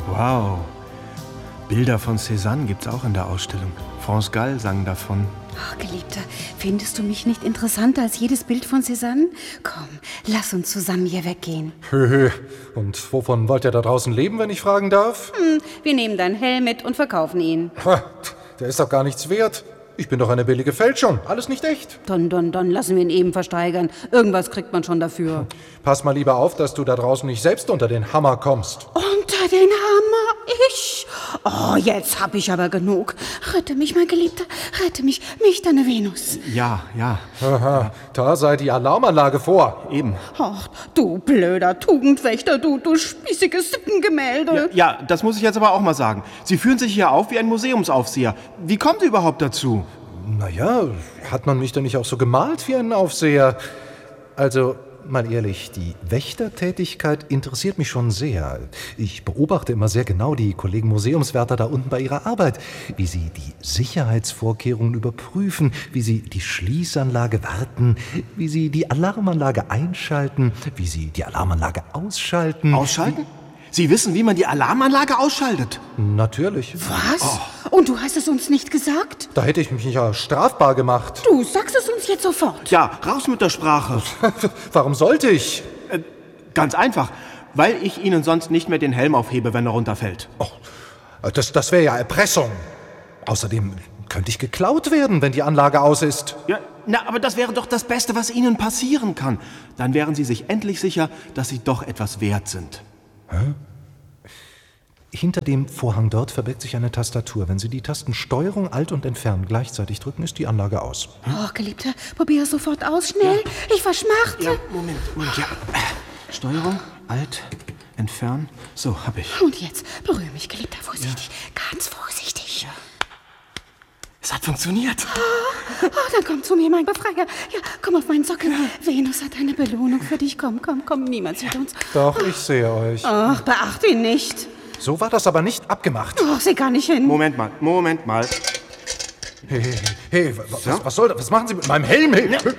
Wow. Bilder von Cézanne gibt's auch in der Ausstellung. France Gall sang davon. Ach, Geliebter, findest du mich nicht interessanter als jedes Bild von Cézanne? Komm, lass uns zusammen hier weggehen. Und wovon wollt ihr da draußen leben, wenn ich fragen darf? Wir nehmen deinen Helm mit und verkaufen ihn. Der ist doch gar nichts wert. Ich bin doch eine billige Fälschung. Alles nicht echt. Don, lassen wir ihn eben versteigern. Irgendwas kriegt man schon dafür. Pass mal lieber auf, dass du da draußen nicht selbst unter den Hammer kommst. Unter den Hammer? Ich? Oh, jetzt hab ich aber genug. Rette mich, mein Geliebter. Rette mich, deine Venus. Ja. Aha, da sei die Alarmanlage vor. Eben. Ach, du blöder Tugendwächter, du spießiges Sippengemälde. Ja, das muss ich jetzt aber auch mal sagen. Sie führen sich hier auf wie ein Museumsaufseher. Wie kommen Sie überhaupt dazu? Naja, hat man mich denn nicht auch so gemalt wie einen Aufseher? Also, mal ehrlich, die Wächtertätigkeit interessiert mich schon sehr. Ich beobachte immer sehr genau die Kollegen Museumswärter da unten bei ihrer Arbeit, wie sie die Sicherheitsvorkehrungen überprüfen, wie sie die Schließanlage warten, wie sie die Alarmanlage einschalten, wie sie die Alarmanlage ausschalten. Ausschalten? Sie wissen, wie man die Alarmanlage ausschaltet? Natürlich. Was? Oh. Und du hast es uns nicht gesagt? Da hätte ich mich ja strafbar gemacht. Du sagst es uns jetzt sofort. Ja, raus mit der Sprache. Warum sollte ich? Ganz einfach, weil ich Ihnen sonst nicht mehr den Helm aufhebe, wenn er runterfällt. Oh, das wäre ja Erpressung. Außerdem könnte ich geklaut werden, wenn die Anlage aus ist. Ja, aber das wäre doch das Beste, was Ihnen passieren kann. Dann wären Sie sich endlich sicher, dass Sie doch etwas wert sind. Hä? Hinter dem Vorhang dort verbirgt sich eine Tastatur. Wenn Sie die Tasten Steuerung, Alt und Entfernen gleichzeitig drücken, ist die Anlage aus. Oh, Geliebter, probier es sofort aus, schnell. Ja. Ich verschmachte. Ja, Moment, ja. Steuerung, Alt, Entfernen. So, hab ich. Und jetzt berühre mich, Geliebter, vorsichtig. Ja. Ganz vorsichtig. Ja. Es hat funktioniert. Oh, dann komm zu mir, mein Befreier. Ja, komm auf meinen Sockel. Ja. Venus hat eine Belohnung für dich. Komm, niemand sieht uns. Doch, ich sehe euch. Ach, beacht ihn nicht. So war das aber nicht abgemacht. Oh, seh gar nicht hin. Moment mal. Hey, was soll das? Was machen Sie mit meinem Helm?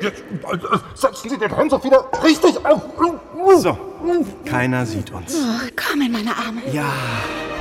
Setzen Sie den Helm doch wieder richtig auf. So, keiner sieht uns. Oh, komm in meine Arme. Ja.